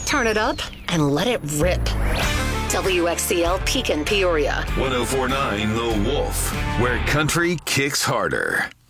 turn it up, and let it rip. WXCL Pekin, Peoria. 1049 The Wolf, where country kicks harder.